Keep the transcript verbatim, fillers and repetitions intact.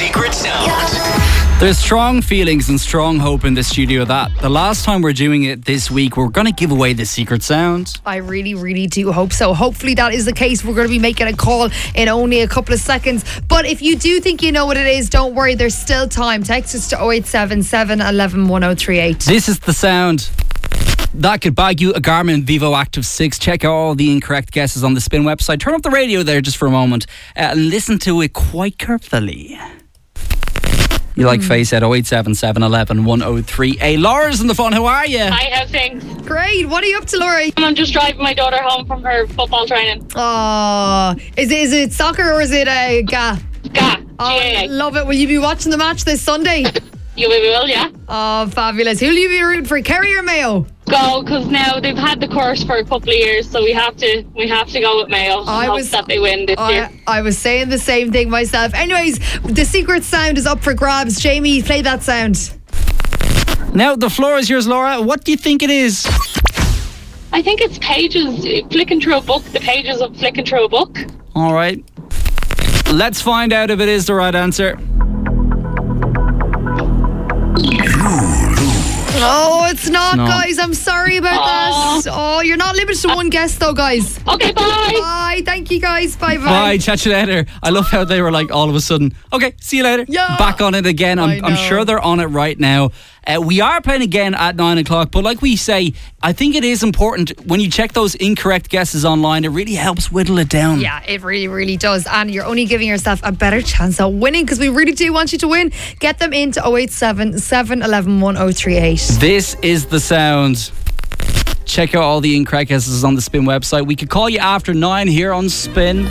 secret sound. There's strong feelings and strong hope in the studio that the last time we're doing it this week, we're going to give away the secret sound. I really, really do hope so. Hopefully that is the case. We're going to be making a call in only a couple of seconds. But if you do think you know what it is, don't worry. There's still time. Text us to oh eight seven seven, one one, one oh three eight. This is the sound that could bag you a Garmin Vivo Active six. Check out all the incorrect guesses on the Spin website. Turn up the radio there just for a moment uh, and listen to it quite carefully. You like face at oh eight seven seven, one one, one oh three eight. Laura's on the phone. How are you? Hi, how's things? Great. What are you up to, Laura? I'm just driving my daughter home from her football training. Oh, is it, is it soccer or is it a uh, ga? Ga. Oh, G A A. love it. Will you be watching the match this Sunday? You will, yeah. Oh, fabulous. Who will you be rooting for, Kerry or Mayo? Go, because now they've had the course for a couple of years, so we have to we have to go with Mayo. I and hope was- that they win this year. I, I was saying the same thing myself. Anyways, the secret sound is up for grabs. Jamie, play that sound. Now, the floor is yours, Laura. What do you think it is? I think it's pages, flicking through a book, the pages of flicking through a book. All right. Let's find out if it is the right answer. Oh, it's not, No. guys. I'm sorry about Aw. that. Oh, you're not limited to one guess, though, guys. Okay, bye. Bye. Thank you, guys. Bye bye. Bye, chat you later. I love how they were like all of a sudden, okay, see you later. Yeah. Back on it again. I I'm, I'm know. sure they're on it right now. Uh, we are playing again at nine o'clock, but like we say, I think it is important when you check those incorrect guesses online, it really helps whittle it down. Yeah, it really, really does. And you're only giving yourself a better chance at winning because we really do want you to win. Get them into oh eight seven, seven one one, one oh three eight. This is the sound. Check out all the incorrect guesses on the Spin website. We could call you after nine here on Spin.